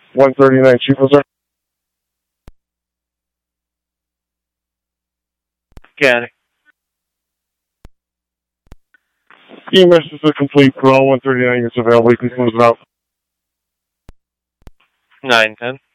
139, Chief, was there? Got it. EMS is complete for all 139 units available. You can close it out. 9-10.